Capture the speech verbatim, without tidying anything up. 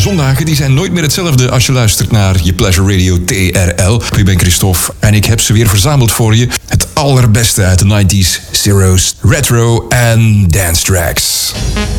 Zondagen die zijn nooit meer hetzelfde als je luistert naar je Pleasure Radio T R L. Ik ben Christophe en ik heb ze weer verzameld voor je. Het allerbeste uit de nineties, zero's, retro en dance tracks.